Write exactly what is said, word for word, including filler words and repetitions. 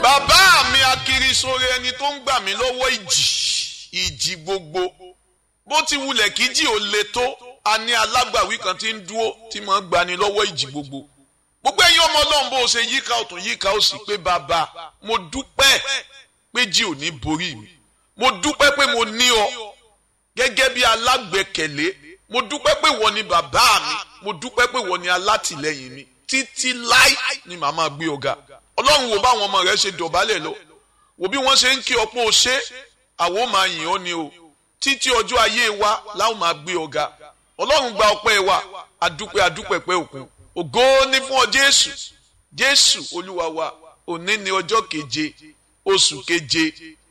bàbá mi akiri sóore ẹni tó ń gbà mí lọ́wọ́ ìjì ìjì gbogbo bó ti wulẹ̀ kí jì ó le tó a ní alágbàwí kan tí ń dúró tí máa ń gbani lọ́wọ́ ìjì gbogbo gbogbo ẹ̀yin ọmọ Ọlọ́run bó ṣe yíká ọ̀tún yíká òsì pé bàbá mo dúpẹ́ pé jì ò ní borí mi mo dúpẹ́ pé mo ní ọ gẹ́gẹ́ bí alágbẹ̀kẹ̀lé mo dúpẹ́ pé wọ́n ni bàbá mi mo dúpẹ́ pé wọ́n ni alátìlẹ́yìn mi títí láì ni màá máa gbé ọ̀gá Ọlọ́run wo báwọn ọmọ rẹ̀ ṣe dọ̀bálẹ̀ lọ wo bí wọ́n ṣe ń kí ọpọ́ ṣe àwọn máa yìn ọ́ ni o títí ọjọ́ ayé wa láwọn máa gbé ọ̀gá Ọlọ́run gba ọpẹ́ wa adúpẹ́ adúpẹ́ pẹ́ òkun ògo ní fún ọ Jésù Jésù Olúwa wa òní ni ọjọ́ keje oṣù keje